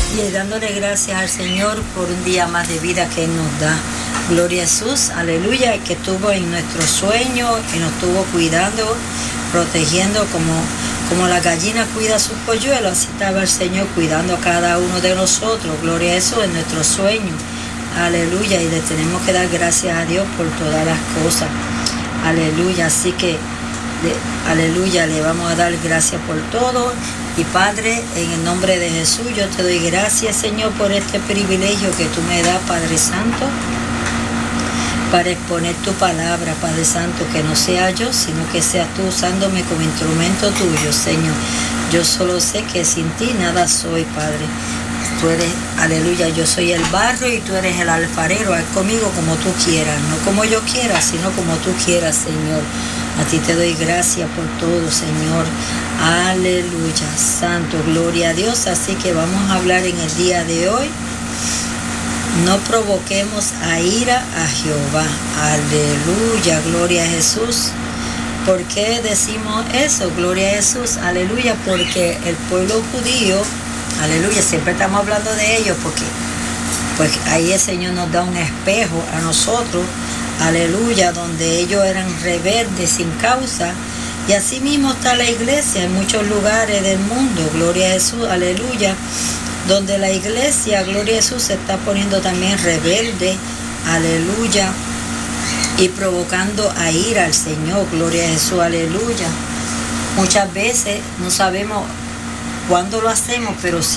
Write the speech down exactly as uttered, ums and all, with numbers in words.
Y dándole gracias al Señor por un día más de vida que Él nos da. Gloria a Jesús, aleluya, que estuvo en nuestro sueño, que nos estuvo cuidando, protegiendo como, como la gallina cuida a sus polluelos, así estaba el Señor cuidando a cada uno de nosotros. Gloria a Jesús en nuestro sueño. Aleluya, y le tenemos que dar gracias a Dios por todas las cosas. Aleluya, así que, le, aleluya, le vamos a dar gracias por todo. Y Padre, en el nombre de Jesús, yo te doy gracias, Señor, por este privilegio que tú me das, Padre Santo, para exponer tu palabra, Padre Santo, que no sea yo, sino que seas tú usándome como instrumento tuyo, Señor. Yo solo sé que sin ti nada soy, Padre. Tú eres, aleluya, yo soy el barro y tú eres el alfarero. Haz conmigo como tú quieras, no como yo quiera, sino como tú quieras, Señor. A ti te doy gracias por todo, Señor. Aleluya, santo, gloria a Dios. Así que vamos a hablar en el día de hoy. No provoquemos a ira a Jehová. Aleluya, gloria a Jesús. ¿Por qué decimos eso? Gloria a Jesús, aleluya, porque el pueblo judío, aleluya, siempre estamos hablando de ellos porque pues ahí el Señor nos da un espejo a nosotros, aleluya, donde ellos eran rebeldes sin causa. Y así mismo está la iglesia en muchos lugares del mundo, gloria a Jesús, aleluya, donde la iglesia, gloria a Jesús, se está poniendo también rebelde, aleluya, y provocando a ira al Señor, gloria a Jesús, aleluya. Muchas veces no sabemos cuándo lo hacemos, pero sí